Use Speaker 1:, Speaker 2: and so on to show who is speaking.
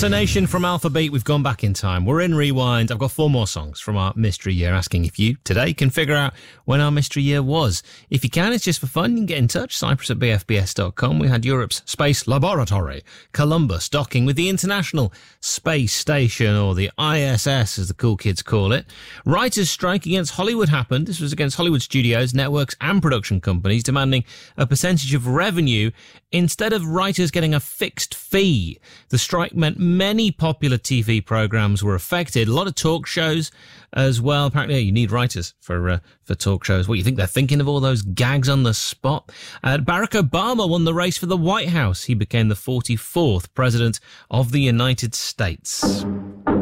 Speaker 1: Fascination from Alphabeat. We've gone back in time. We're in Rewind. I've got 4 more songs from our Mystery Year, asking if you, today, can figure out when our Mystery Year was. If you can, it's just for fun. You can get in touch, cyprus@bfbs.com. We had Europe's Space Laboratory, Columbus, docking with the International Space Station, or the ISS, as the cool kids call it. Writers' strike against Hollywood happened. This was against Hollywood studios, networks, and production companies, demanding a percentage of revenue instead of writers getting a fixed fee. The strike meant many popular TV programs were affected. A lot of talk shows as well. Apparently, you need writers for talk shows. What, you think they're thinking of all those gags on the spot? Barack Obama won the race for the White House. He became the 44th president of the United States.